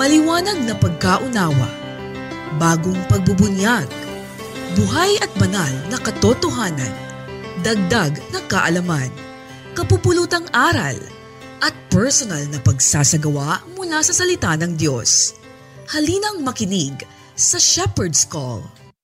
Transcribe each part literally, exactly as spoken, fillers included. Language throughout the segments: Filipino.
Maliwanag na pagkaunawa, bagong pagbubunyag, buhay at banal na katotohanan, dagdag na kaalaman, kapupulutang aral, at personal na pagsasagawa mula sa salita ng Diyos. Halinang makinig sa Shepherd's Call.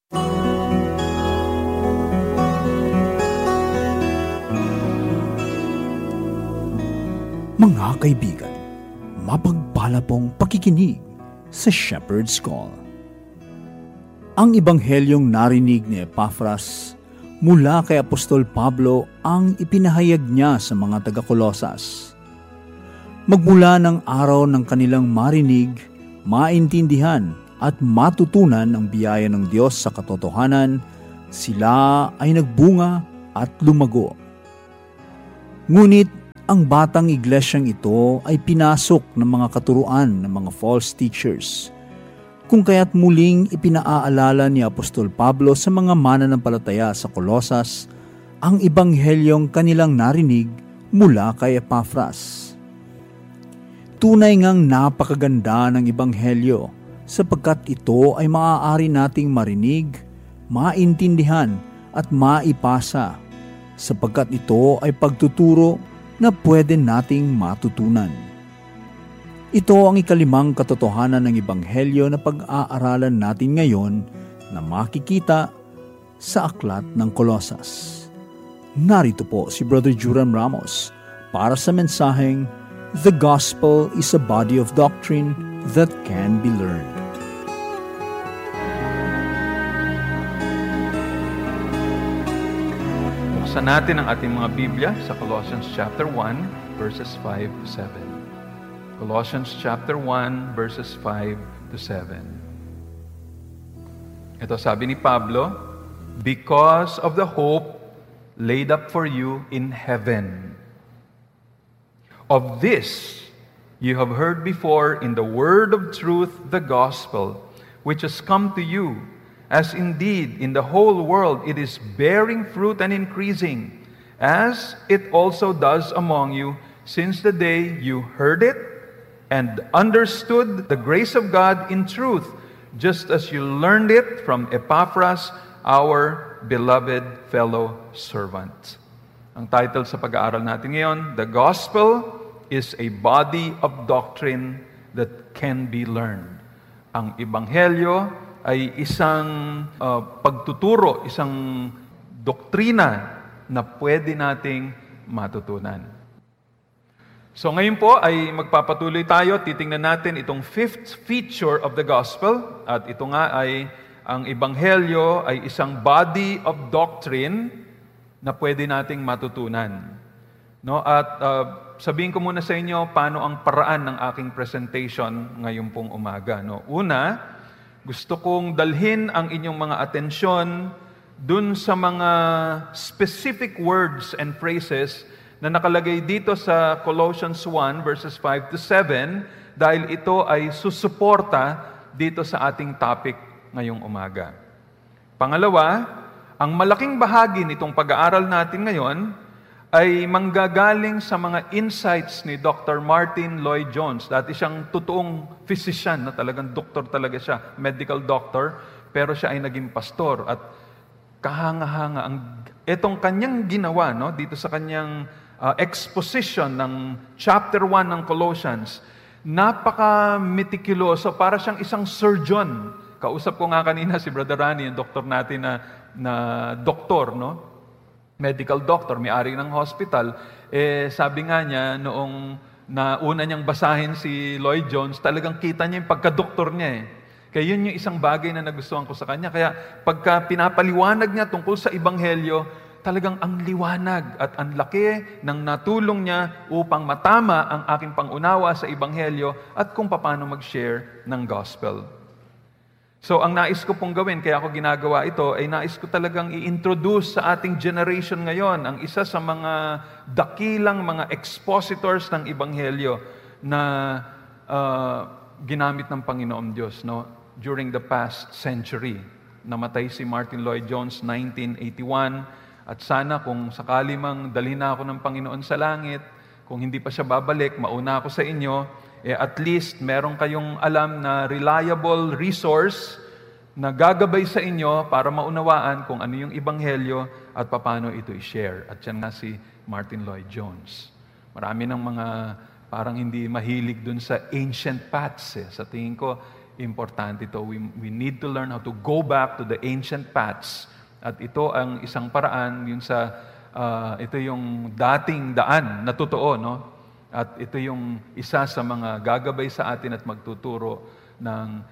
Mga kaibigan, mapagpala pong pakikinig sa Shepherd's Call. Ang Ebanghelyong narinig ni Epaphras mula kay Apostol Pablo ang ipinahayag niya sa mga taga-Kolosas. Magmula ng araw ng kanilang marinig, maintindihan at matutunan ang biyaya ng Diyos sa katotohanan, sila ay nagbunga at lumago. Ngunit ang batang iglesyang ito ay pinasok ng mga katuruan ng mga false teachers, kung kaya't muling ipinaaalala ni Apostol Pablo sa mga mananampalataya sa Kolosas ang Ebanghelyong kanilang narinig mula kay Epaphras. Tunay ngang napakaganda ng Ebanghelyo sapagkat ito ay maaari nating marinig, maintindihan at maipasa sapagkat ito ay pagtuturo na pwede nating matutunan. Ito ang ikalimang katotohanan ng Ebanghelyo na pag-aaralan natin ngayon na makikita sa aklat ng Kolosas. Narito po si Brother Juram Ramos para sa mensaheng The Gospel is a Body of Doctrine that can be learned. Buksan natin ang ating mga Biblia sa Colossians chapter one, verses five to seven. Colossians chapter one, verses five to seven. Ito sabi ni Pablo, because of the hope laid up for you in heaven. Of this you have heard before in the word of truth, the gospel, which has come to you, as indeed in the whole world it is bearing fruit and increasing, as it also does among you, since the day you heard it and understood the grace of God in truth, just as you learned it from Epaphras, our beloved fellow servant. Ang title sa pag-aaral natin ngayon, The Gospel is a Body of Doctrine that can be learned. Ang Ebanghelyo ay isang uh, pagtuturo, isang doktrina na pwede nating matutunan. So ngayon po ay magpapatuloy tayo, titingnan natin itong fifth feature of the gospel, at ito nga ay ang Ebanghelyo ay isang body of doctrine na pwede nating matutunan. No? At uh, sabihin ko muna sa inyo paano ang paraan ng aking presentation ngayon pong umaga. No? Una, gusto kong dalhin ang inyong mga atensyon dun sa mga specific words and phrases na nakalagay dito sa Colossians one, verses five to seven, dahil ito ay susuporta dito sa ating topic ngayong umaga. Pangalawa, ang malaking bahagi nitong pag-aaral natin ngayon ay manggagaling sa mga insights ni Doctor Martin Lloyd-Jones. Dati siyang totoong physician, na talagang doktor talaga siya, medical doctor, pero siya ay naging pastor. At kahanga-hanga ang itong kanyang ginawa, no, dito sa kanyang uh, exposition ng chapter one ng Colossians, napaka-meticuloso, para siyang isang surgeon. Kausap ko nga kanina si Brother Rani, yung doktor natin na, na doktor, no? Medical doctor, may-ari ng hospital. Eh, sabi nga niya, noong nauna niyang basahin si Lloyd-Jones, talagang kita niya yung pagka-doktor niya eh. Kaya yun yung isang bagay na nagustuhan ko sa kanya. Kaya pagka pinapaliwanag niya tungkol sa Ebanghelyo, talagang ang liwanag at ang laki ng natulong niya upang matama ang aking pangunawa sa Ebanghelyo at kung paano mag-share ng gospel. So, ang nais ko pong gawin, kaya ako ginagawa ito, ay nais ko talagang i-introduce sa ating generation ngayon ang isa sa mga dakilang mga expositors ng Ebanghelyo na uh, ginamit ng Panginoon Diyos, no? During the past century. Namatay si Martin Lloyd-Jones nineteen eighty-one, at sana kung sakali mang dalhin na ako ng Panginoon sa langit, kung hindi pa siya babalik, mauna ako sa inyo, eh at least meron kayong alam na reliable resource na gagabay sa inyo para maunawaan kung ano yung ebanghelyo at paano ito i-share. At yan nga si Martin Lloyd-Jones. Marami ng mga parang hindi mahilig dun sa ancient paths. Eh. Sa tingin ko, importante ito. We, we need to learn how to go back to the ancient paths. At ito ang isang paraan, yun sa, uh, ito yung dating daan na totoo, no? At ito yung isa sa mga gagabay sa atin at magtuturo ng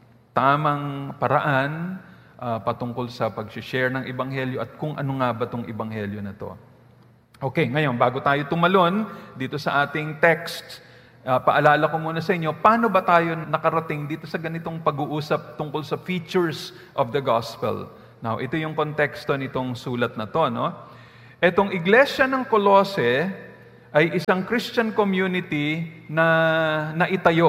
tamang paraan uh, patungkol sa pag-share ng ebanghelyo at kung ano nga ba itong ebanghelyo na to. Okay, ngayon, bago tayo tumalon dito sa ating text, uh, paalala ko muna sa inyo, paano ba tayo nakarating dito sa ganitong pag-uusap tungkol sa features of the gospel? Now, ito yung konteksto nitong sulat na to, no? Itong iglesia ng Colossae ay isang Christian community na naitayo.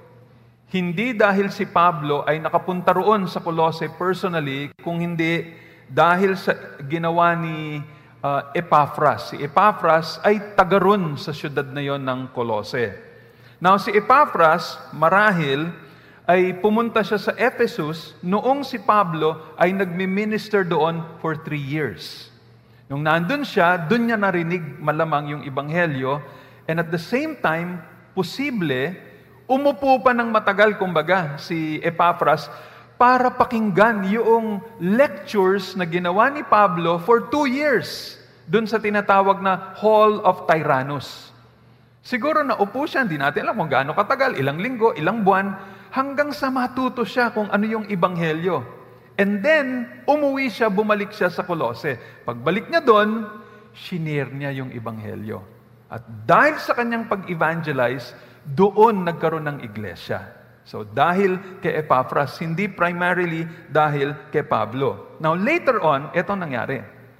Hindi dahil si Pablo ay nakapunta roon sa Colossae personally, kung hindi dahil sa ginawa ni uh, Epaphras. Si Epaphras ay taga roon sa syudad na yon ng Colossae. Now, si Epaphras, marahil, ay pumunta siya sa Ephesus noong si Pablo ay nagmi-minister doon for three years. Nung nandun siya, doon niya narinig malamang yung ebanghelyo, and at the same time, posible, umupo pa ng matagal, kumbaga, si Epaphras, para pakinggan yung lectures na ginawa ni Pablo for two years, doon sa tinatawag na Hall of Tyrannus. Siguro naupo siya, hindi natin alam kung gaano katagal, ilang linggo, ilang buwan, hanggang sa matuto siya kung ano yung ebanghelyo. And then, umuwi siya, bumalik siya sa Colossae. Pagbalik niya doon, shinare niya yung ebanghelyo. At dahil sa kanyang pag-evangelize, doon nagkaroon ng iglesia. So, dahil kay Epaphras, hindi primarily dahil kay Pablo. Now, later on, ito nangyari.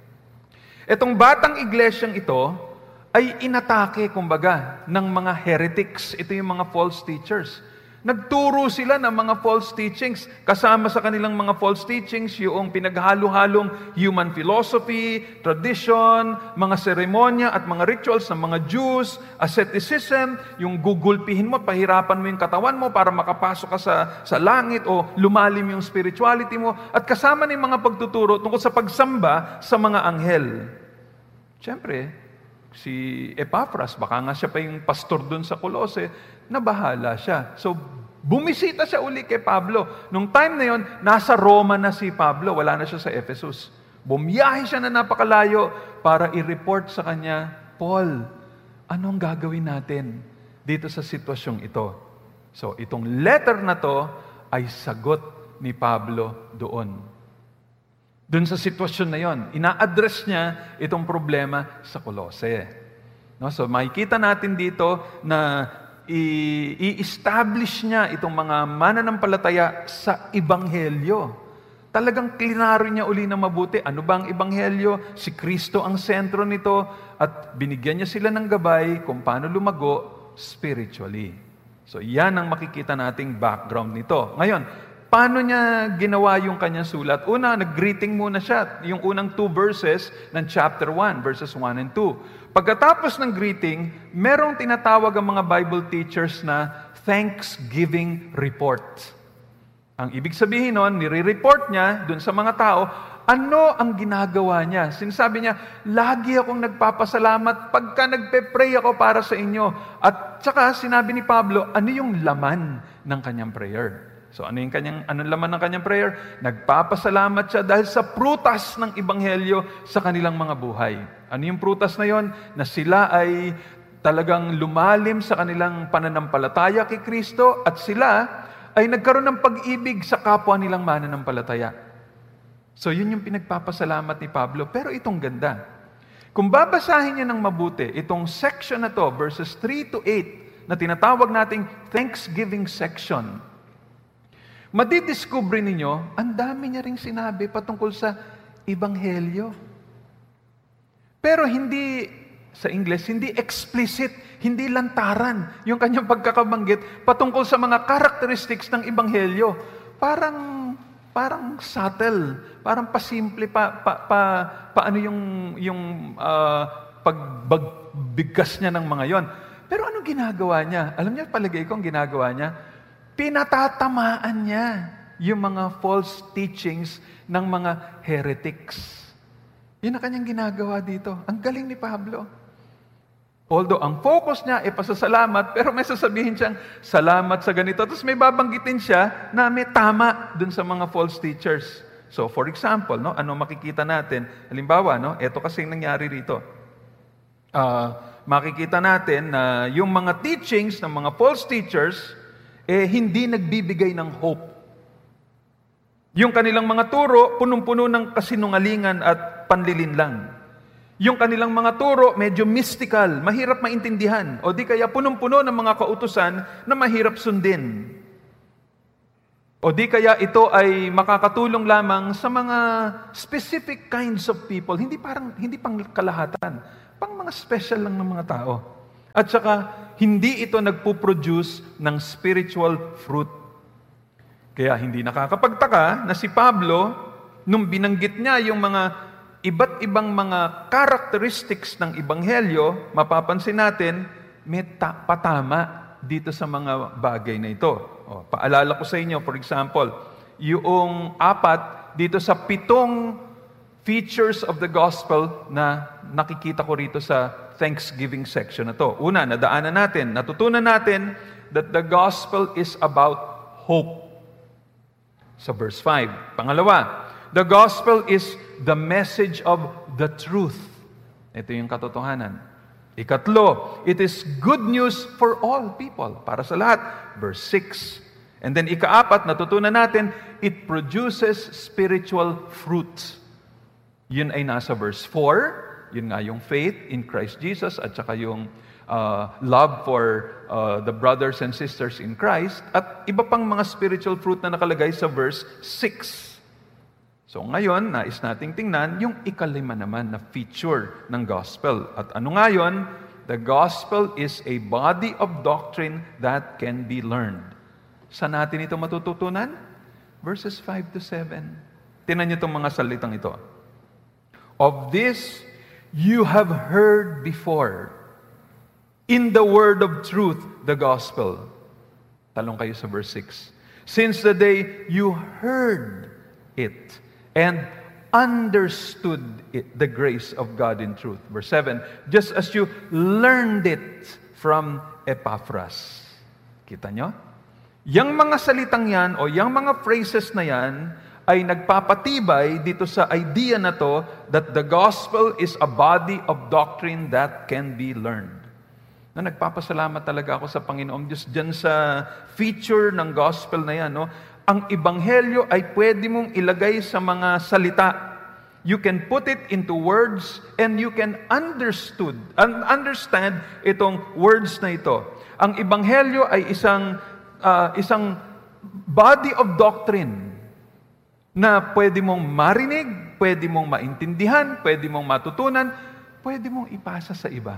Itong batang iglesyang ito ay inatake, kumbaga, ng mga heretics. Ito yung mga false teachers. Nagturo sila ng mga false teachings. Kasama sa kanilang mga false teachings, yung pinaghalo-halong human philosophy, tradition, mga seremonya at mga rituals ng mga Jews, asceticism, yung gugulpihin mo, pahirapan mo yung katawan mo para makapasok ka sa, sa langit o lumalim yung spirituality mo. At kasama ng mga pagtuturo tungkol sa pagsamba sa mga anghel. Siyempre, si Epaphras, baka nga siya pa yung pastor dun sa Colossae, nabahala siya. So, bumisita siya uli kay Pablo. Nung time na yon, nasa Roma na si Pablo, wala na siya sa Ephesus. Bumiyahe siya na napakalayo para i-report sa kanya, Paul, anong gagawin natin dito sa sitwasyong ito? So, itong letter na to ay sagot ni Pablo doon. Doon sa sitwasyon na yon, ina-address niya itong problema sa Colossae. No? So, makikita natin dito na i-establish niya itong mga mananampalataya sa ebanghelyo. Talagang klinaro niya uli na mabuti. Ano ba ang ebanghelyo? Si Kristo ang sentro nito at binigyan niya sila ng gabay kung paano lumago spiritually. So, yan ang makikita nating background nito. Ngayon, paano niya ginawa yung kanyang sulat? Una, nag-greeting muna siya. Yung unang two verses ng chapter one, verses one and two. Pagkatapos ng greeting, merong tinatawag ang mga Bible teachers na Thanksgiving report. Ang ibig sabihin nun, nire-report niya dun sa mga tao, ano ang ginagawa niya. Sinasabi niya, lagi akong nagpapasalamat pagka nagpe-pray ako para sa inyo. At saka sinabi ni Pablo, ano yung laman ng kanyang prayer? So ano yung kanyang, anong laman ng kanyang prayer? Nagpapasalamat siya dahil sa prutas ng ebanghelyo sa kanilang mga buhay. Ano yung prutas na yon? Na sila ay talagang lumalim sa kanilang pananampalataya kay Kristo at sila ay nagkaroon ng pag-ibig sa kapwa nilang mananampalataya. So yun yung pinagpapasalamat ni Pablo. Pero itong ganda. Kung babasahin niyo ng mabuti, itong section na to, verses three to eight, na tinatawag nating Thanksgiving section, madidiscover ninyo, ang dami niya ring sinabi patungkol sa ebanghelyo. Pero hindi, sa English, hindi explicit, hindi lantaran yung kanyang pagkakabanggit patungkol sa mga characteristics ng ebanghelyo. Parang, parang subtle, parang pasimple, pa, pa, pa, paano yung, yung uh, pagbigkas niya ng mga yon. Pero ano ginagawa niya? Alam niyo, palagay ko ang ginagawa niya, pinatatamaan niya yung mga false teachings ng mga heretics. Yun ang kanyang ginagawa dito. Ang galing ni Pablo. Although ang focus niya ay pasasalamat, pero may sasabihin siyang salamat sa ganito. Tapos may babanggitin siya na may tama dun sa mga false teachers. So for example, no, ano makikita natin? Halimbawa, no, ito kasi nangyari rito. Uh, makikita natin na yung mga teachings ng mga false teachers eh hindi nagbibigay ng hope. Yung kanilang mga turo, punong-puno ng kasinungalingan at panlilinlang. Yung kanilang mga turo, medyo mystical, mahirap maintindihan. O di kaya punong-puno ng mga kautusan na mahirap sundin. O di kaya ito ay makakatulong lamang sa mga specific kinds of people. Hindi parang hindi pang kalahatan, pang mga special lang ng mga tao. At saka, hindi ito nagpo-produce ng spiritual fruit. Kaya hindi nakakapagtaka na si Pablo, nung binanggit niya yung mga iba't ibang mga characteristics ng Ebanghelyo, mapapansin natin, may ta- patama dito sa mga bagay na ito. O, paalala ko sa inyo, for example, yung apat dito sa pitong features of the gospel na nakikita ko rito sa Thanksgiving section na to. Una, nadaanan natin, natutunan natin that the gospel is about hope. Sa verse five. Pangalawa, the gospel is the message of the truth. Ito yung katotohanan. Ikatlo, it is good news for all people. Para sa lahat. Verse six. And then ikaapat, natutunan natin, it produces spiritual fruit. Yun ay nasa verse four. Yun nga yung faith in Christ Jesus at saka yung uh, love for uh, the brothers and sisters in Christ. At iba pang mga spiritual fruit na nakalagay sa verse six. So ngayon, nais nating tingnan yung ikalima naman na feature ng gospel. At ano nga yun? The gospel is a body of doctrine that can be learned. Saan natin ito matututunan? Verses five to seven. Tingnan niyo itong mga salitang ito. Of this you have heard before in the word of truth, the gospel. Talong kayo sa verse six. Since the day you heard it and understood it, the grace of God in truth. Verse seven, just as you learned it from Epaphras. Kita nyo? Yang mga salitang yan o yang mga phrases na yan ay nagpapatibay dito sa idea na to that the gospel is a body of doctrine that can be learned. Na nagpapasalamat talaga ako sa Panginoon Diyos dyan sa feature ng gospel na yan. No? Ang ebanghelyo ay pwede mong ilagay sa mga salita. You can put it into words and you can understood, un- understand itong words na ito. Ang ebanghelyo ay isang, uh, isang body of doctrine na pwede mong marinig, pwede mong maintindihan, pwede mong matutunan, pwede mong ipasa sa iba.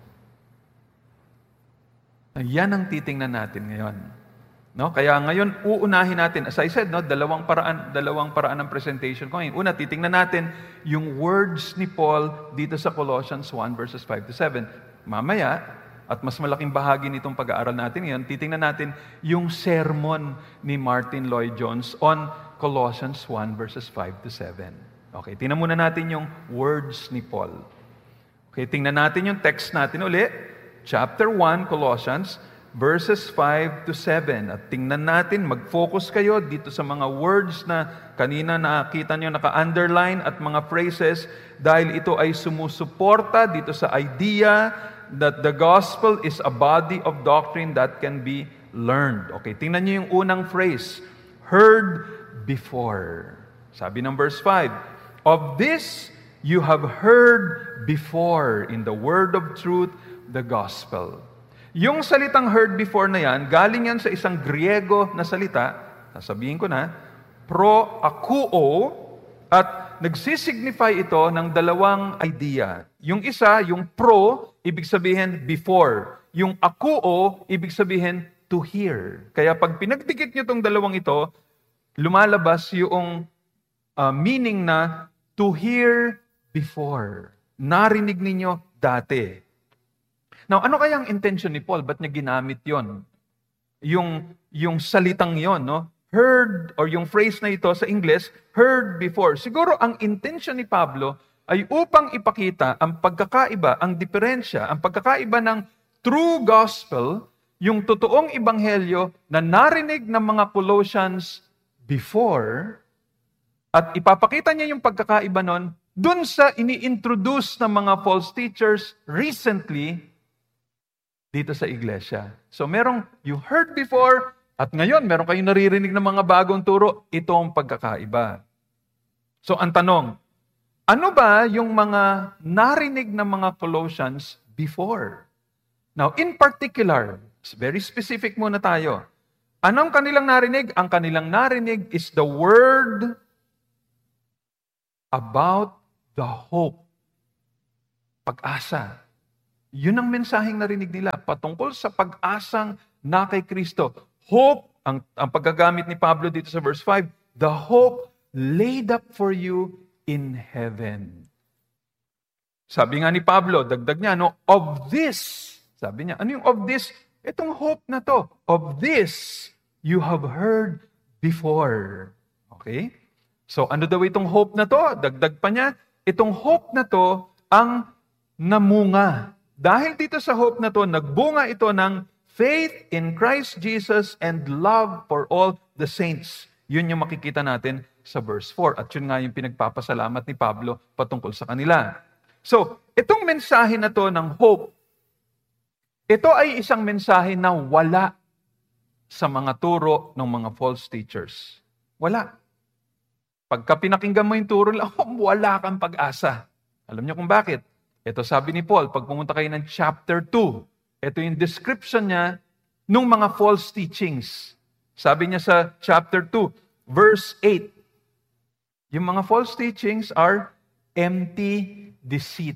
Yan ang titingnan natin ngayon. No? Kaya ngayon, uunahin natin, as I said, no, dalawang paraan, dalawang paraan ng presentation ko ngayon. Una, titingnan natin yung words ni Paul dito sa Colossians one, verses five to seven. Mamaya, at mas malaking bahagi nitong pag-aaral natin ngayon, titingnan natin yung sermon ni Martin Lloyd-Jones on Colossians one, verses five to seven. Okay, tingnan muna natin yung words ni Paul. Okay, tingnan natin yung text natin uli. Chapter one, Colossians, verses five to seven. At tingnan natin, mag-focus kayo dito sa mga words na kanina nakita nyo naka-underline at mga phrases dahil ito ay sumusuporta dito sa idea that the gospel is a body of doctrine that can be learned. Okay, tingnan nyo yung unang phrase. Heard before. Sabi ng verse five, of this you have heard before in the word of truth, the gospel. Yung salitang heard before na yan, galing yan sa isang Griego na salita, sasabihin ko na, pro akuo, at nagsisignify ito ng dalawang idea. Yung isa, yung pro, ibig sabihin before. Yung akuo, ibig sabihin to hear. Kaya pag pinagdikit nyo itong dalawang ito, lumalabas yung uh, meaning na to hear before. Narinig ninyo dati. Now, ano kaya ang intention ni Paul? Ba't niya ginamit yon? Yung, yung salitang yon, no? Heard, or yung phrase na ito sa English, heard before. Siguro ang intention ni Pablo ay upang ipakita ang pagkakaiba, ang diferensya, ang pagkakaiba ng true gospel, yung totoong ebanghelyo na narinig ng mga Colossians before, at ipapakita niya yung pagkakaiba nun dun sa ini-introduce ng mga false teachers recently dito sa iglesia. So merong you heard before, at ngayon meron kayong naririnig ng mga bagong turo, ito ang pagkakaiba. So ang tanong, ano ba yung mga narinig ng mga Colossians before? Now, in particular, very specific muna tayo. Anong kanilang narinig? Ang kanilang narinig is the word about the hope. Pag-asa. Yun ang mensaheng narinig nila patungkol sa pag-asang na kay Kristo. Hope, ang, ang paggagamit ni Pablo dito sa verse five, the hope laid up for you in heaven. Sabi nga ni Pablo, dagdag niya, no, of this, sabi niya, ano yung of this? Itong hope na to. Of this, you have heard before. Okay? So, ano daw itong hope na to? Dagdag pa niya, itong hope na to ang namunga. Dahil dito sa hope na to, nagbunga ito ng faith in Christ Jesus and love for all the saints. Yun yung makikita natin sa verse four. At yun nga yung pinagpapasalamat ni Pablo patungkol sa kanila. So, itong mensahe na to ng hope, ito ay isang mensahe na wala sa mga turo ng mga false teachers. Wala. Pagka pinakinggan mo yung turo, wala kang pag-asa. Alam niyo kung bakit? Ito sabi ni Paul, pag pumunta kayo ng chapter two, ito yung description niya ng mga false teachings. Sabi niya sa chapter two, verse eight, yung mga false teachings are empty deceit.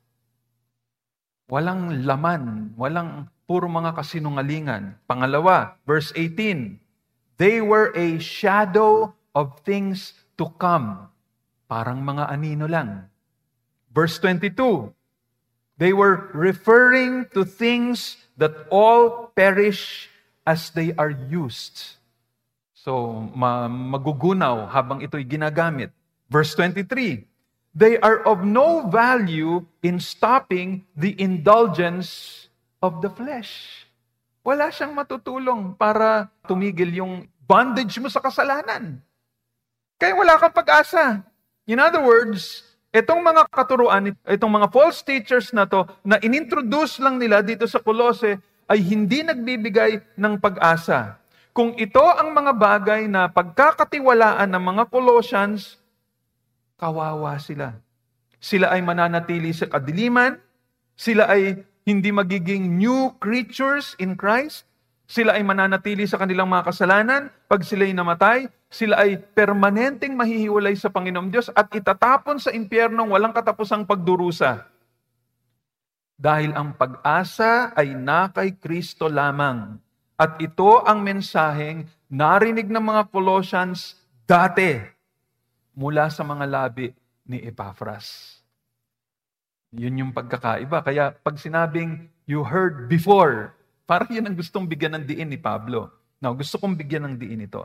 Walang laman, walang puro mga kasinungalingan. Pangalawa, verse eighteen, they were a shadow of things to come. Parang mga anino lang. Verse twenty-two, they were referring to things that all perish as they are used. So, ma- magugunaw habang ito'y ginagamit. Verse twenty-three, they are of no value in stopping the indulgence of the flesh. Wala siyang matutulong para tumigil yung bondage mo sa kasalanan. Kaya wala kang pag-asa. In other words, itong mga katuruan, itong mga false teachers na to, na inintroduce lang nila dito sa Colossae, ay hindi nagbibigay ng pag-asa. Kung ito ang mga bagay na pagkakatiwalaan ng mga Colossians, kawawa sila. Sila ay mananatili sa kadiliman, sila ay hindi magiging new creatures in Christ, sila ay mananatili sa kanilang mga kasalanan, pag sila'y namatay, sila ay permanenteng mahihiwalay sa Panginoong Diyos at itatapon sa impyernong walang katapusang pagdurusa. Dahil ang pag-asa ay na kay Kristo lamang. At ito ang mensaheng narinig ng mga Colossians dati mula sa mga labi ni Epaphras. Yun yung pagkakaiba. Kaya pag sinabing you heard before, parang yun ang gustong bigyan ng diin ni Pablo. Now, gusto kong bigyan ng diin ito.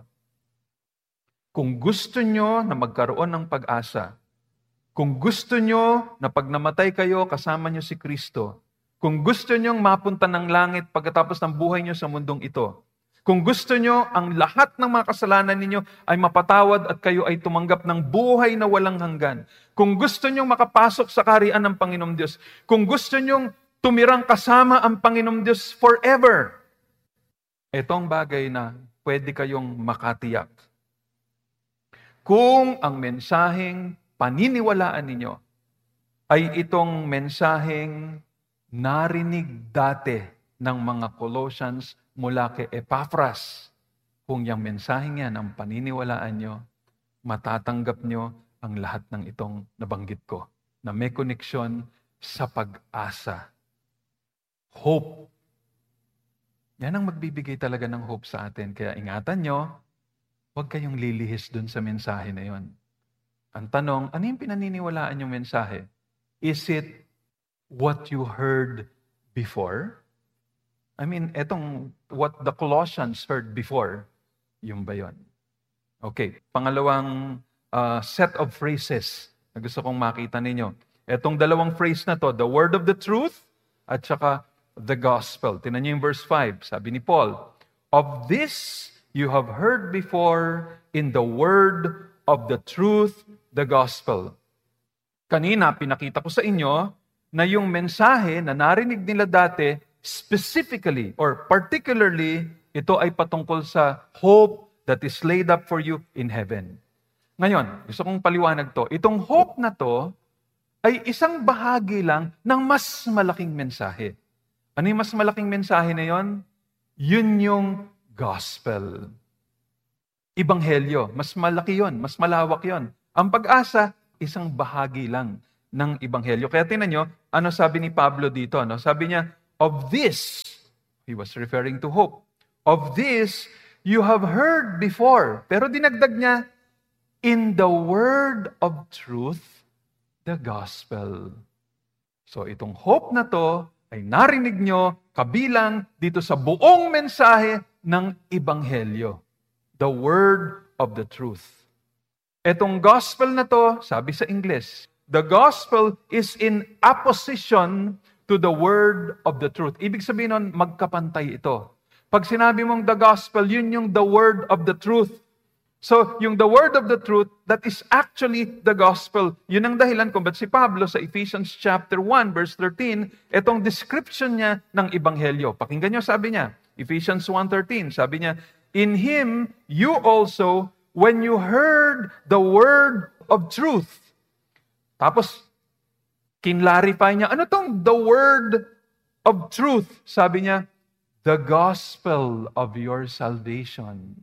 Kung gusto nyo na magkaroon ng pag-asa, kung gusto nyo na pag namatay kayo, kasama nyo si Kristo, kung gusto nyong mapunta ng langit pagkatapos ng buhay nyo sa mundong ito, kung gusto nyo ang lahat ng mga kasalanan ninyo ay mapatawad at kayo ay tumanggap ng buhay na walang hanggan, kung gusto nyong makapasok sa kaharian ng Panginoong Diyos, kung gusto nyong tumirang kasama ang Panginoong Diyos forever, itong bagay na pwede kayong makatiyak. Kung ang mensaheng paniniwalaan ninyo ay itong mensaheng narinig dati ng mga Colossians mula kay Epaphras, kung yung mensaheng yan ang paniniwalaan nyo, matatanggap nyo ang lahat ng itong nabanggit ko, na may koneksyon sa pag-asa. Hope. Yan ang magbibigay talaga ng hope sa atin. Kaya ingatan nyo, huwag kayong lilihis dun sa mensahe na yon. Ang tanong, ano yung pinaniniwalaan yung mensahe? Is it what you heard before? I mean, etong what the Colossians heard before, yung ba yun? Okay, pangalawang uh, set of phrases na gusto kong makita ninyo. Etong dalawang phrase na to, the word of the truth at saka the gospel. Tingnan niyo yung verse five, sabi ni Paul, of this you have heard before in the word of the truth, the gospel. Kanina, pinakita ko sa inyo na yung mensahe na narinig nila dati, specifically or particularly, ito ay patungkol sa hope that is laid up for you in heaven. Ngayon, gusto kong paliwanag to. Itong hope na to ay isang bahagi lang ng mas malaking mensahe. Ano yung mas malaking mensahe na yon? Yun yung gospel. Ibanghelyo. Mas malaki yon, mas malawak yon. Ang pag-asa, isang bahagi lang ng ibanghelyo. Kaya tingnan nyo, ano sabi ni Pablo dito? No? Sabi niya, of this, he was referring to hope, of this you have heard before. Pero dinagdag niya, in the word of truth, the gospel. So itong hope na to ay narinig nyo kabilang dito sa buong mensahe ng Ibanghelyo. The word of the truth. Etong gospel na to, sabi sa English, the gospel is in opposition to the word of the truth. Ibig sabihin nun, magkapantay ito. Pag sinabi mong the gospel, yun yung the word of the truth. So, yung the word of the truth, that is actually the gospel. Yun ang dahilan kung ba't si Pablo sa Ephesians chapter one, verse thirteen, etong description niya ng Ibanghelyo. Pakinggan niyo, sabi niya, Ephesians one thirteen, sabi niya, in Him, you also, when you heard the word of truth. Tapos, kinlarify niya, ano tong the word of truth? Sabi niya, the gospel of your salvation.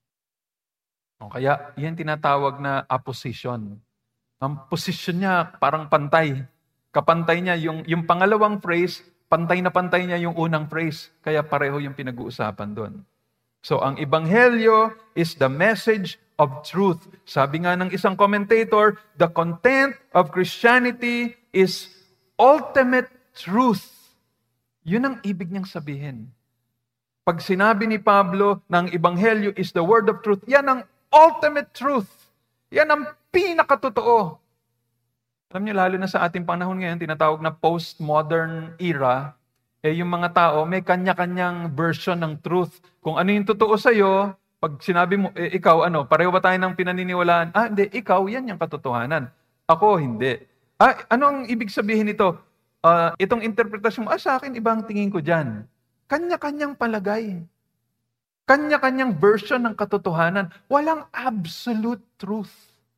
O kaya, yan tinatawag na opposition. Ang position niya parang pantay. Kapantay niya, yung, yung pangalawang phrase, pantay na pantay niya yung unang phrase. Kaya pareho yung pinag-uusapan doon. So, ang Ibanghelyo is the message of truth. Sabi nga ng isang commentator, the content of Christianity is ultimate truth. Yun ang ibig niyang sabihin. Pag sinabi ni Pablo ng Ibanghelyo is the word of truth, yan ang ultimate truth. Yan ang pinakatotoo. Alam niyo, lalo na sa ating panahon ngayon, tinatawag na postmodern era, eh yung mga tao may kanya-kanyang version ng truth. Kung ano yung totoo sa'yo, pag sinabi mo, eh, ikaw, ano, pareho ba tayo ng pinaniniwalaan? Ah, hindi, ikaw, yan yung katotohanan. Ako, hindi. Ah, ano ang ibig sabihin nito? Uh, itong interpretasyon mo, ah, sa akin, ibang tingin ko dyan. Kanya-kanyang palagay. Kanya-kanyang version ng katotohanan. Walang absolute truth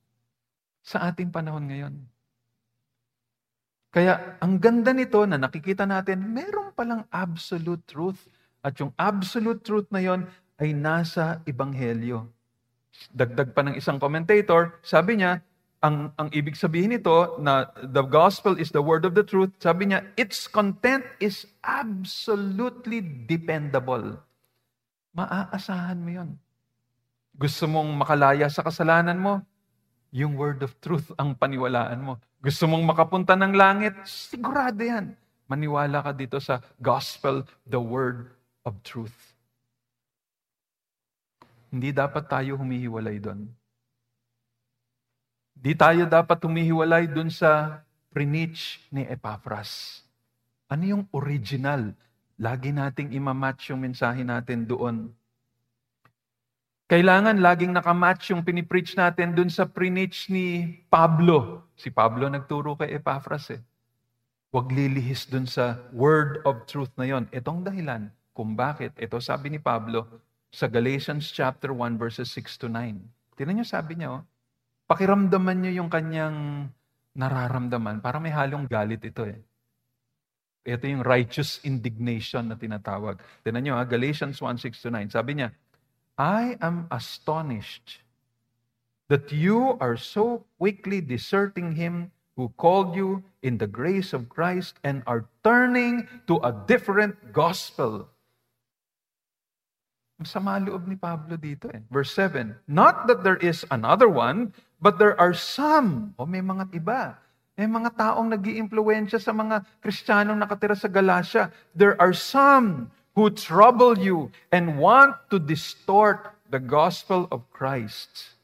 sa ating panahon ngayon. Kaya ang ganda nito na nakikita natin, meron palang absolute truth. At yung absolute truth na yon ay nasa Ibanghelyo. Dagdag pa ng isang commentator, sabi niya, ang, ang ibig sabihin nito na the gospel is the word of the truth, sabi niya, its content is absolutely dependable. Maaasahan mo yun. Gusto mong makalaya sa kasalanan mo, yung word of truth ang paniwalaan mo. Gusto mong makapunta ng langit, sigurado yan. Maniwala ka dito sa gospel, the word of truth. Hindi dapat tayo humihiwalay doon. Hindi tayo dapat humihiwalay doon sa preach ni Epaphras. Ano yung original? Lagi nating imamatch yung mensahe natin doon. Kailangan laging nakamatch yung pinipreach natin doon sa preach ni Pablo. Si Pablo nagturo kay Epaphras eh. Huwag lilihis doon sa word of truth na yon. Itong dahilan kung bakit. Ito sabi ni Pablo sa Galatians chapter one verses six to nine. Tingnan niyo sabi niya, oh, pakiramdaman niyo yung kanyang nararamdaman. Parang may halong galit ito eh. Ito yung righteous indignation na tinatawag. Tingnan niyo ha, Galatians one six to nine. Sabi niya, I am astonished that you are so quickly deserting Him who called you in the grace of Christ and are turning to a different gospel. Ang sama loob ni Pablo dito eh. Verse seven, not that there is another one, but there are some, o may mga iba, May mga taong nag-iimpluwensya sa mga Kristiyanong nakatira sa Galacia. There are some who trouble you and want to distort the gospel of Christ.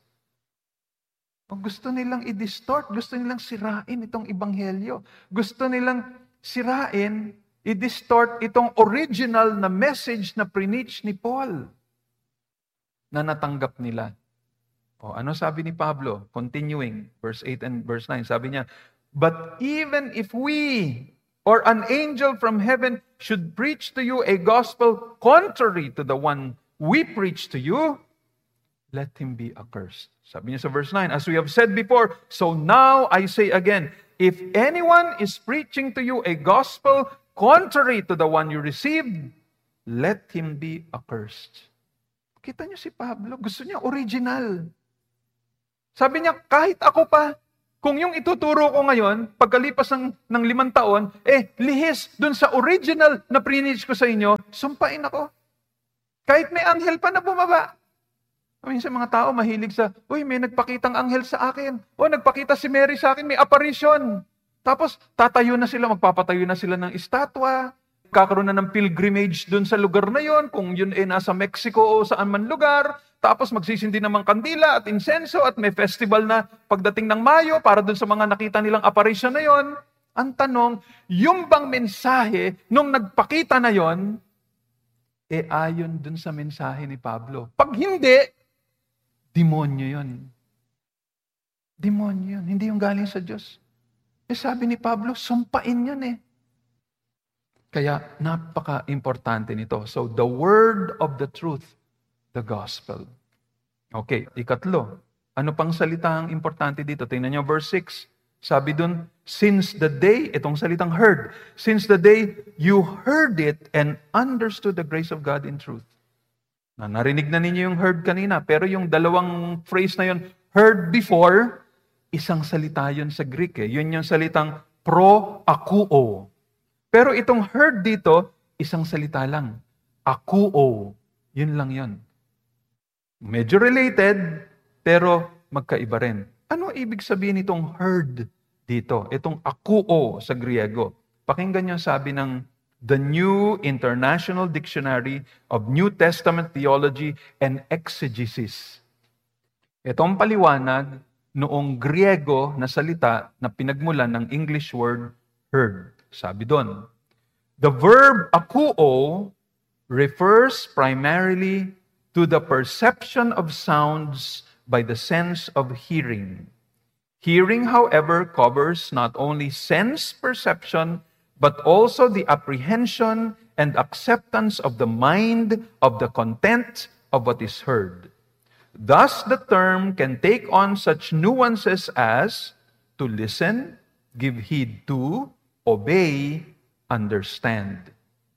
O gusto nilang i-distort, gusto nilang sirain itong ebanghelyo. Gusto nilang sirain, i-distort itong original na message na preach ni Paul na natanggap nila. O ano sabi ni Pablo? Continuing, verse eight and verse nine. Sabi niya, but even if we or an angel from heaven should preach to you a gospel contrary to the one we preach to you, let him be accursed. Sabi niya sa verse nine, as we have said before, so now I say again, if anyone is preaching to you a gospel contrary to the one you received, let him be accursed. Kita niyo si Pablo, gusto niya original. Sabi niya, kahit ako pa, kung yung ituturo ko ngayon, pagkalipas ng, ng limang taon, eh, lihis dun sa original na preach ko sa inyo, sumpain ako. Kahit may anghel pa na bumaba. Minsan mga tao mahilig sa, uy, may nagpakitang anghel sa akin. O, nagpakita si Mary sa akin, may apparition. Tapos, tatayo na sila, magpapatayo na sila ng estatwa. Kakaroon na ng pilgrimage dun sa lugar na yon, kung yun ay nasa Mexico o saan man lugar. Tapos magsisindi naman kandila at insenso at may festival na pagdating ng Mayo para dun sa mga nakita nilang apparition na yon. Ang tanong, yung bang mensahe nung nagpakita na yon, eh ayon dun sa mensahe ni Pablo. Pag hindi, demonyo yun. Demonyo yun. Hindi yung galing sa Diyos. Eh sabi ni Pablo, sumpain yun eh. Kaya napaka-importante nito. So the word of the truth, the gospel. Okay, ikatlo. Ano pang salita ang importante dito? Tingnan niyo verse six. Sabi dun, since the day, itong salitang heard, since the day you heard it and understood the grace of God in truth. Na, narinig na ninyo yung heard kanina, pero yung dalawang phrase na yun, heard before, isang salita yun sa Greek. Eh. Yun yung salitang pro akuo. Pero itong heard dito, isang salita lang. Akuo. Yun lang yun. Medyo related, pero magkaiba rin. Ano ibig sabihin itong heard dito? Itong akuo sa Griego. Pakinggan niyo sabi ng The New International Dictionary of New Testament Theology and Exegesis. Itong paliwanag noong Griego na salita na pinagmulan ng English word heard. Sabi doon, the verb akuo refers primarily to the perception of sounds by the sense of hearing. Hearing, however, covers not only sense perception, but also the apprehension and acceptance of the mind of the content of what is heard. Thus, the term can take on such nuances as to listen, give heed to, obey, understand.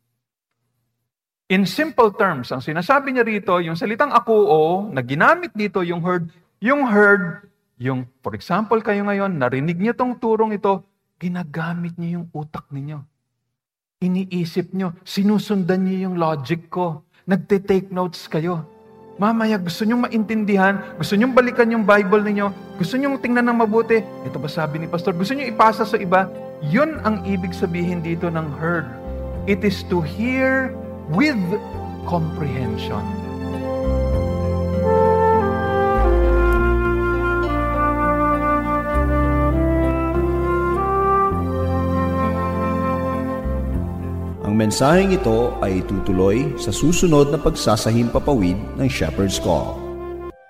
In simple terms, ang sinasabi niya rito, yung salitang akuo, na ginamit dito yung heard, yung heard, yung, for example, kayo ngayon, narinig niyo tong turong ito, ginagamit niyo yung utak ninyo. Iniisip niyo, sinusundan niyo yung logic ko. Nagte-take notes kayo. Mamaya, gusto niyong maintindihan, gusto niyong balikan yung Bible ninyo, gusto niyong tingnan ng mabuti, ito ba sabi ni Pastor, gusto niyong ipasa sa iba, yun ang ibig sabihin dito ng heard. It is to hear with comprehension. Ang mensaheng ito ay tutuloy sa susunod na pagsasahimpapawid ng Shepherd's Call.